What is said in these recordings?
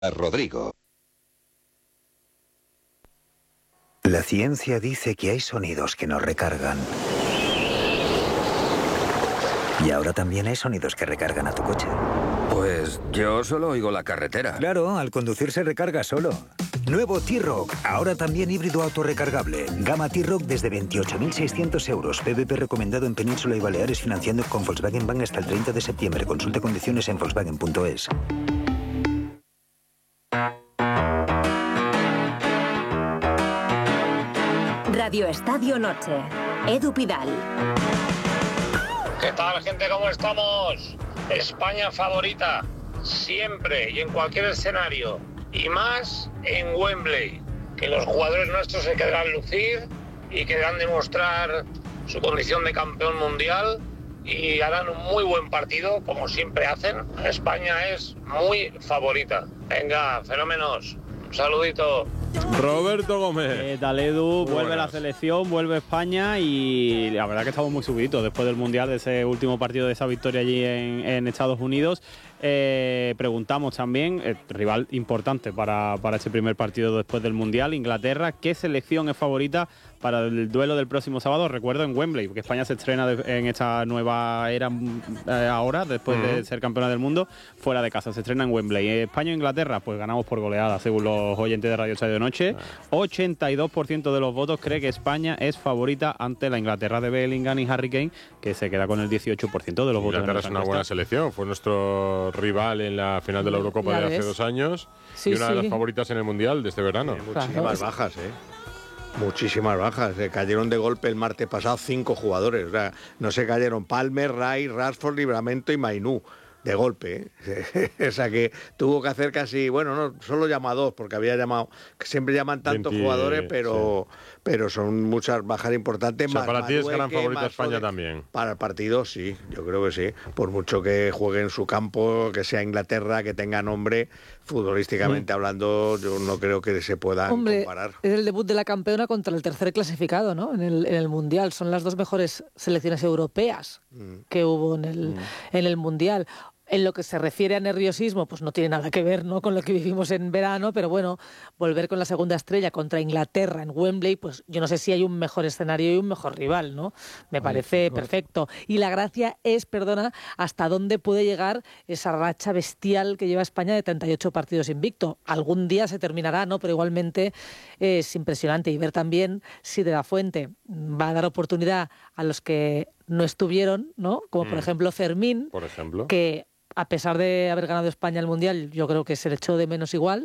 Rodrigo. La ciencia dice que hay sonidos que nos recargan. Y ahora también hay sonidos que recargan a tu coche. Pues yo solo oigo la carretera. Claro, al conducir se recarga solo. Nuevo T-Roc, ahora también híbrido autorrecargable. Gama T-Roc desde 28.600 euros. PVP recomendado en Península y Baleares, financiando con Volkswagen Bank hasta el 30 de septiembre. Consulte condiciones en Volkswagen.es. Radio Estadio Noche. Edu Pidal. ¿Qué tal, gente? ¿Cómo estamos? España favorita, siempre y en cualquier escenario. Y más en Wembley. Que los jugadores nuestros se querrán lucir y querrán demostrar su condición de campeón mundial. Y harán un muy buen partido, como siempre hacen. España es muy favorita. Venga, fenómenos. Un saludito. Roberto Gómez. ¿Qué tal, Edu? Vuelve la selección, vuelve España y la verdad que estamos muy subiditos después del Mundial, de ese último partido, de esa victoria allí en Estados Unidos. Preguntamos también, rival importante para este primer partido después del Mundial, Inglaterra, ¿qué selección es favorita para el duelo del próximo sábado? Recuerdo en Wembley, porque España se estrena en esta nueva era ahora, después de ser campeona del mundo, fuera de casa, se estrena en Wembley. España o Inglaterra, pues ganamos por goleada, según los oyentes de Radio Estadio de Noche. 82% de los votos cree que España es favorita ante la Inglaterra de Bellingham y Harry Kane, que se queda con el 18% de los votos. Inglaterra es una buena selección, fue nuestro rival en la final de la Eurocopa de hace 2 años y una de las favoritas en el Mundial de este verano. Muchísimas bajas, muchísimas bajas. Cayeron de golpe el martes pasado 5 jugadores. O sea, no se cayeron Palmer, Rice, Rashford, Livramento y Mainú. De golpe, o sea que tuvo que hacer casi, bueno, no, solo llama a 2, porque había llamado, que siempre llaman tantos jugadores, pero son muchas bajas importantes. O sea, para ti es gran favorita España también. Para el partido, sí, yo creo que sí. Por mucho que juegue en su campo, que sea Inglaterra, que tenga nombre, futbolísticamente hablando, yo no creo que se pueda comparar. Es el debut de la campeona contra el tercer clasificado, ¿no? En el Mundial. Son las 2 mejores selecciones europeas que hubo en el Mundial. En lo que se refiere a nerviosismo, pues no tiene nada que ver, ¿no?, con lo que vivimos en verano, pero bueno, volver con la segunda estrella contra Inglaterra en Wembley, pues yo no sé si hay un mejor escenario y un mejor rival, ¿no? Me parece perfecto. Y la gracia es, hasta dónde puede llegar esa racha bestial que lleva España de 38 partidos invicto. Algún día se terminará, ¿no? Pero igualmente es impresionante. Y ver también si De La Fuente va a dar oportunidad a los que no estuvieron, ¿no? Como por ejemplo Fermín, que a pesar de haber ganado España el Mundial, yo creo que se le echó de menos igual,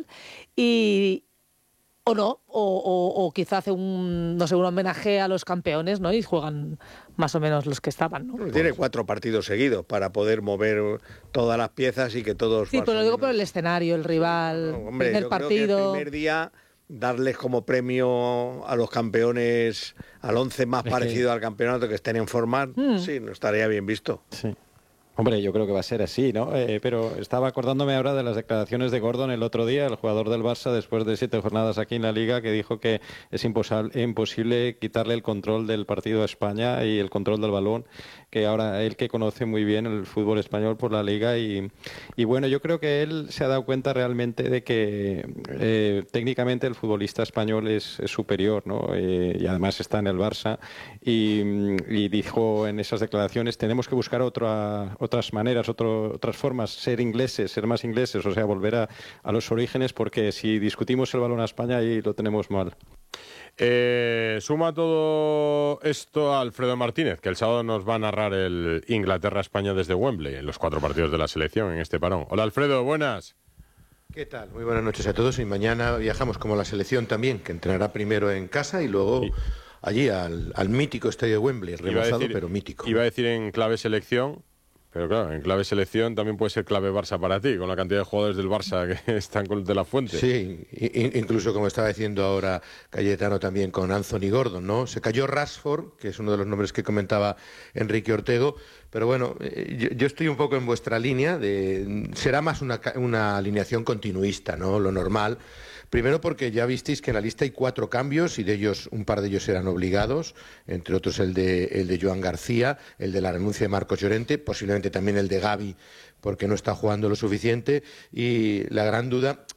o quizá hace un homenaje a los campeones, ¿no? Y juegan más o menos los que estaban, ¿no? Tiene 4 partidos seguidos para poder mover todas las piezas y que todos... Sí, pero lo digo por el escenario, el rival, primer partido... Creo que el primer día darles como premio a los campeones, al 11 más parecido al campeonato, que estén en forma, sí, no estaría bien visto. Sí. Hombre, yo creo que va a ser así, ¿no? Pero estaba acordándome ahora de las declaraciones de Gordon el otro día, el jugador del Barça, después de 7 jornadas aquí en la Liga, que dijo que es imposible quitarle el control del partido a España y el control del balón, que ahora él, que conoce muy bien el fútbol español por la Liga, y bueno, yo creo que él se ha dado cuenta realmente de que técnicamente el futbolista español es superior, ¿no? Y además está en el Barça, y dijo en esas declaraciones: tenemos que buscar otras maneras, otras formas, ser más ingleses, o sea, volver a los orígenes, porque si discutimos el balón a España, ahí lo tenemos mal. Suma todo esto a Alfredo Martínez, que el sábado nos va a narrar el Inglaterra-España desde Wembley, en los 4 partidos de la selección en este parón. Hola, Alfredo, buenas. ¿Qué tal? Muy buenas noches a todos, y mañana viajamos como la selección también, que entrenará primero en casa y luego... allí al mítico estadio de Wembley, rebasado, pero mítico. Iba a decir en clave selección, pero claro, en clave selección también puede ser clave Barça para ti, con la cantidad de jugadores del Barça que están con De La Fuente. Sí, incluso como estaba diciendo ahora Cayetano también con Anthony Gordon, ¿no? Se cayó Rashford, que es uno de los nombres que comentaba Enrique Ortego, pero bueno, yo estoy un poco en vuestra línea, será más una alineación continuista, ¿no? Lo normal. Primero porque ya visteis que en la lista hay 4 cambios, y de ellos, un par de ellos eran obligados, entre otros el de Joan García, el de la renuncia de Marcos Llorente, posiblemente también el de Gavi, porque no está jugando lo suficiente, y la gran duda